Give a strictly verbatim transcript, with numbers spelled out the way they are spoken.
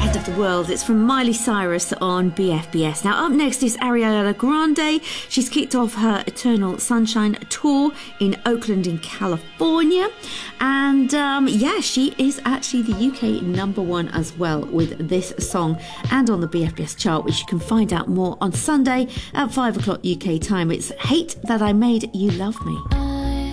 End of the World. It's from Miley Cyrus on B F B S. Now, up next is Ariana Grande. She's kicked off her Eternal Sunshine tour in Oakland in California. And um, yeah, she is actually the U K number one as well with this song and on the B F B S chart, which you can find out more on Sunday at five o'clock U K time. It's Hate That I Made You Love Me.